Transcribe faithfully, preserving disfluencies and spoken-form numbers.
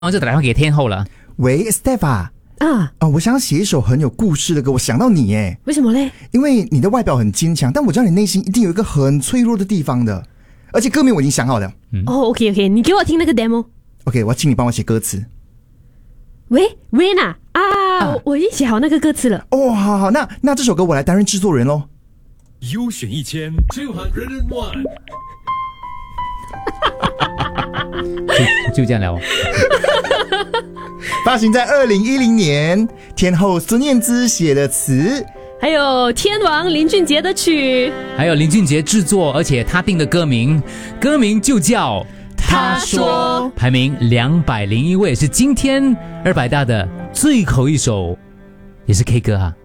然后就打电话给天后了。 喂 ，Steph 啊， 啊啊，我想要写一首很有故事的歌，我想到你耶， 为什么嘞？ 因为你的外表很坚强，但我知道你内心一定有一个很脆弱的地方的，而且歌名我已经想好了。 嗯、哦 ，OK OK， 你给我听那个 demo。OK， 我要请你帮我写歌词。 喂 ，Raina 啊，啊我我已经写好那个歌词了。 哦，好好，那那这首歌我来担任制作人咯。 优选一千 two hundred and one。 就就这样了、哦。 发行在二零一零年，天后孙燕姿写的词， 还有天王林俊杰的曲， 还有林俊杰制作，而且他定的歌名，歌名就叫他说， 排名两百零一位，是今天二百大的最后一首，也是 K 歌啊。